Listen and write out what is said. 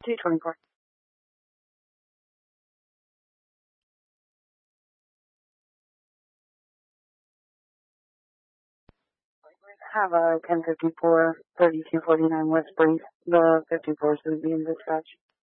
224. Have a 1054, 3249 West Breeze. The 54 is going to be in dispatch.